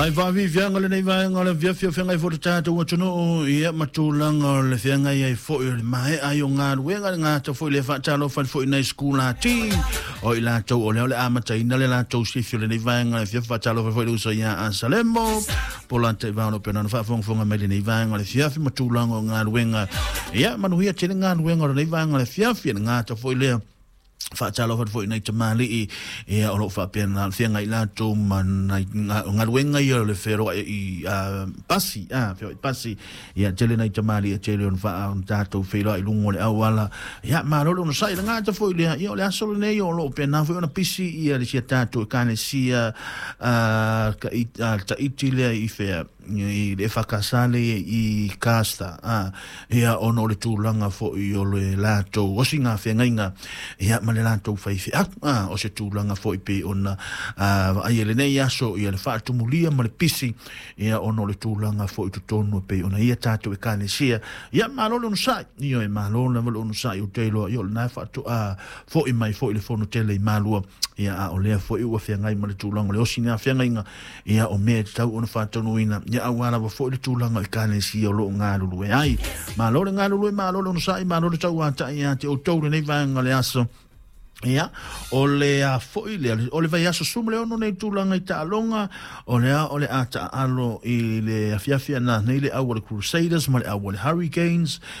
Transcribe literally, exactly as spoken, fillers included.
Ai va vi vianga le nei vanga le via fia fenga i fo tata o tunu ia matulanga le fianga ia fo le mai ai o ngā ruenga ngā ta fo le fa talo fa fo nei skula ti o ila to o le amata ina le la to si fio le nei vanga le fia fa talo fa fo le uso ia a Salemo polante va no pena fa fo fo me le nei vanga le fia fia matulanga ngā ruenga ia manuia tele ngā ruenga le nei vanga le fia fia ngā ta fo le fa talo fa foi nei tamali i e o lo fa pena fianga i lato man nga wenga i le fero i pasi ah pasi ia tele nei tamali tele on fa on tato fero i lungo le awala ia ma lo no sai nga ta foi le io le asolo nei o lo pena foi una pisi i le sia tato kane sia ka i ta itile i fe i le fakasale i kasta ah ia ono le tulanga fo i o le lato o singa fianga inga ia le lantou fai fi ah o se tulanga foi pe ona ai le nei aso ia le fa tumulia ma le pisi ia ono le tulanga foi tu tonu pe ona ia tatu e kane sia ia malolo no sai io e malolo no sai o telo io na fa tu a foi mai foi le fono tele malua ia o le foi o fia ngai ma le tulanga le osina fia ngai ia o me tau ona fa tonu ina ia awala foi le tulanga e kane sia o lo ngalu e ai malolo ngalu e malolo no sai malolo tau ata ia te o tolu nei vanga le aso ia o le a foi le o le vai aso sumle ono nei tulanga i talonga o le o le ata alo i le afiafia na nei le awale Crusaders ma le awale Hurricanes